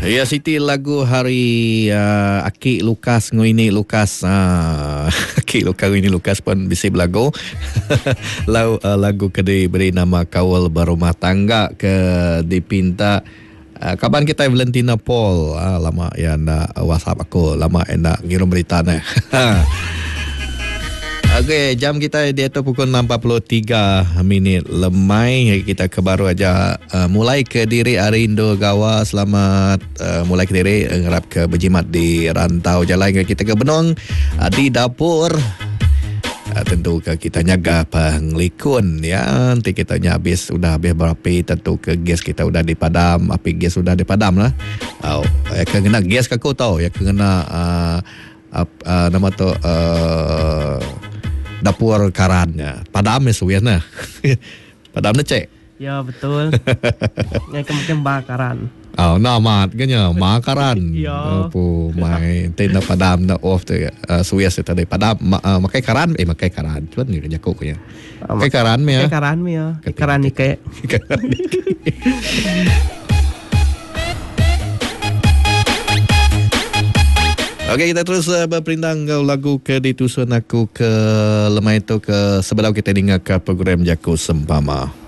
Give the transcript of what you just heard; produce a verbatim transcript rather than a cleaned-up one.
Ya, Siti lagu hari uh, Akik Lukas ngoini Lukas. Uh, Akik Lukas ngoini Lukas pun bisa berlagu. lagu, uh, lagu ke diberi nama Kawal Berumah Tangga ke dipinta uh, kaban kita Valentina Paul. Uh, lama ya nak WhatsApp aku, lama ya nak ngirim berita ni. Okey, jam kita dia tu pukul enam empat puluh tiga minit lemai. Kita ke baru aja uh, mulai ke diri Arindo Gawa. Selamat uh, mulai ke diri ngerap ke berjimat di rantau jalan kita ke Benong uh, di dapur. Uh, tentu ke kita nyaga penglikun ya. Nanti kita habis sudah habis berapi, tentu ke gas kita sudah dipadam, api gas sudah dipadam lah. Oh, ya kena gas ke kau tahu ya kena uh, uh, uh, nama tu uh, dapur karannya. Padam ya suya nah. Padam na cek. Ya betul. Yang mungkin bakaran. Oh, nama kanya makaran. Ya. Apa mai tenda padam na off tu uh, suya sa tadi padam ma, uh, makai karan eh makai karan. Cuman ni kanya ko kanya. Makai karan me ya. Makai karan me ya. Karan ni kayak. Okey, kita terus uh, berperindang ke lagu ke ditusun aku ke lemai itu ke sebelum kita dengar ke program Jaku Sempama.